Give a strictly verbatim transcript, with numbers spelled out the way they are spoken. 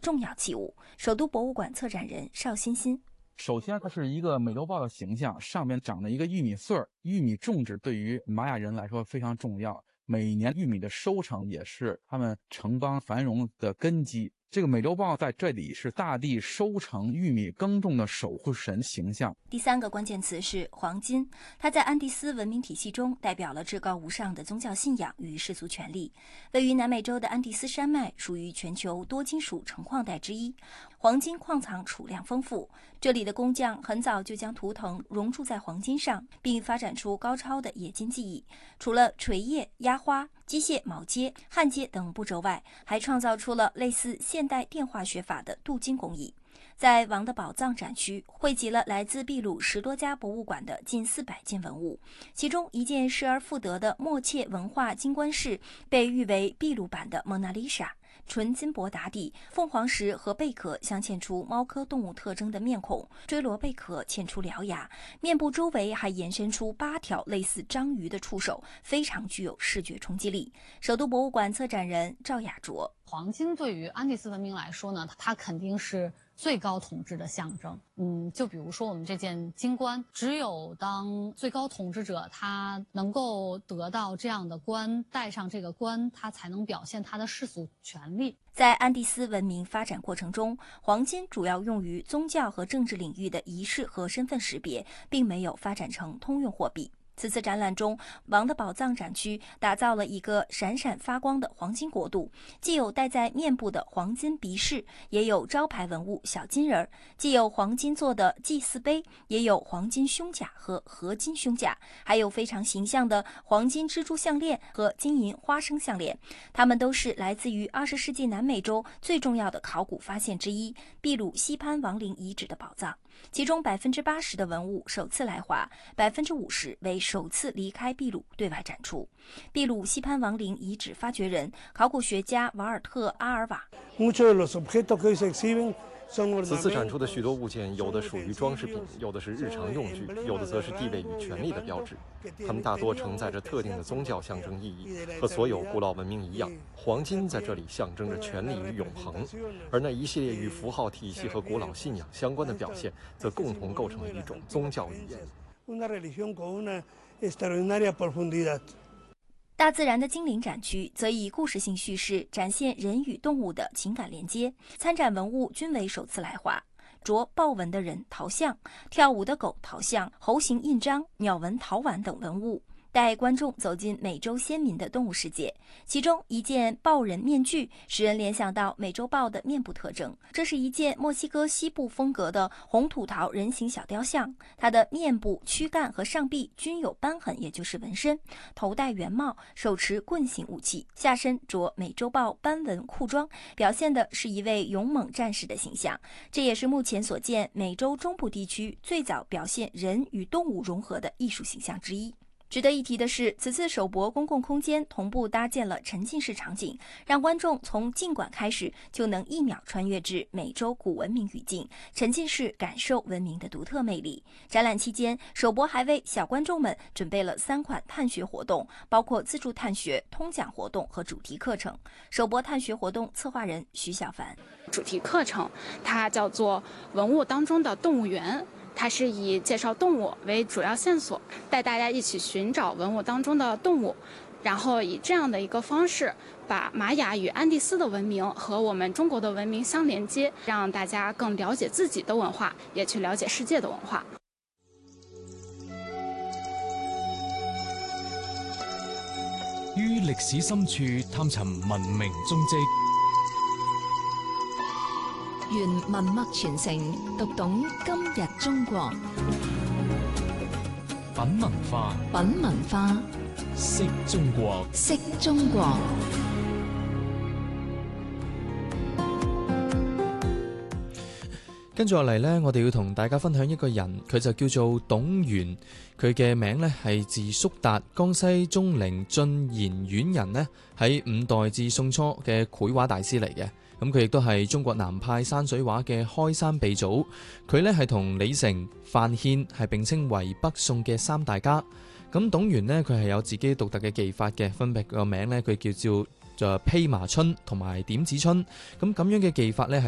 重要器物。首都博物馆策展人邵欣欣。 首先，它是一个美洲豹的形象，上面长了一个玉米穗儿。玉米种植对于玛雅人来说非常重要，每年玉米的收成也是他们城邦繁荣的根基。这个美洲豹在这里是大地收成、玉米耕种的守护神形象。 第三个关键词是黄金，它在安第斯文明体系中代表了至高无上的宗教信仰与世俗权利。位于南美洲的安第斯山脉属于全球多金属成矿带之一，黄金矿藏储量丰富。这里的工匠很早就将图腾熔铸在黄金上，并发展出高超的冶金技艺。除了锤业、压花、机械铆接、焊接等步骤外，还创造出了类似现代电化学法的镀金工艺。在王的宝藏展区汇集了来自秘鲁十多家博物馆的近四百件文物，其中一件失而复得的默切文化金冠饰被誉为秘鲁版的蒙娜丽莎。纯金箔打底，凤凰石和贝壳镶嵌出猫科动物特征的面孔，锥螺贝壳嵌出獠牙，面部周围还延伸出八条类似章鱼的触手，非常具有视觉冲击力。首都博物馆策展人赵雅卓： 黄金对于安第斯文明来说呢，它肯定是最高统治的象征。嗯，就比如说我们这件金冠，只有当最高统治者他能够得到这样的冠，戴上这个冠，他才能表现他的世俗权利。 在安第斯文明发展过程中，黄金主要用于宗教和政治领域的仪式和身份识别，并没有发展成通用货币。此次展览中，王的宝藏展区打造了一个闪闪发光的黄金国度，既有戴在面部的黄金鼻饰，也有招牌文物小金人，既有黄金做的祭祀杯，也有黄金胸甲和合金胸甲，还有非常形象的黄金蜘蛛项链和金银花生项链。它们都是来自于二十世纪南美洲最重要的考古发现之一——秘鲁西潘王陵遗址的宝藏。其中百分之八十的文物首次来华，百分之五十为首次离开秘鲁对外展出。秘鲁西潘王陵遗址发掘人、考古学家瓦尔特·阿尔瓦。 此次展出的许多物件，有的属于装饰品，有的是日常用具，有的则是地位与权力的标志。它们大多承载着特定的宗教象征意义，和所有古老文明一样，黄金在这里象征着权力与永恒，而那一系列与符号体系和古老信仰相关的表现，则共同构成了一种宗教语言。 大自然的精灵展区则以故事性叙事展现人与动物的情感连接，参展文物均为首次来华。着豹纹的人陶像、跳舞的狗陶像、猴形印章、鸟纹陶碗等文物，带观众走进美洲先民的动物世界。其中一件豹人面具使人联想到美洲豹的面部特征，这是一件墨西哥西部风格的红土陶人形小雕像，它的面部、躯干和上臂均有斑痕，也就是纹身，头戴圆帽，手持棍形武器，下身着美洲豹斑纹裤装，表现的是一位勇猛战士的形象。这也是目前所见美洲中部地区最早表现人与动物融合的艺术形象之一。值得一提的是，此次首博公共空间同步搭建了沉浸式场景，让观众从进馆开始就能一秒穿越至美洲古文明语境，沉浸式感受文明的独特魅力。展览期间，首博还为小观众们准备了三款探学活动，包括自助探学、通讲活动和主题课程。首博探学活动策划人徐小凡： 主题课程它叫做文物当中的动物园。它是以介绍动物为主要线索，带大家一起寻找文物当中的动物，然后以这样的一个方式，把玛雅与安第斯的文明和我们中国的文明相连接，让大家更了解自己的文化，也去了解世界的文化。 於歷史深處探尋文明蹤跡。 願文脈傳承，讀懂今日中國。 品文化， 品文化， 識中國， 識中國。 跟住落嚟呢，我哋要同大家分享一個人，佢就叫做董源。佢嘅名呢係字叔達，江西鐘陵晉賢縣人呢，喺五代至宋初嘅繪畫大師嚟嘅。咁佢亦都係中國南派山水畫嘅開山鼻祖。佢呢係同李成、范獻係並稱為北宋嘅三大家。咁董源呢，佢係有自己獨特嘅技法嘅，分別個名呢，佢叫做就披麻春同埋點子春。咁咁樣嘅技法呢係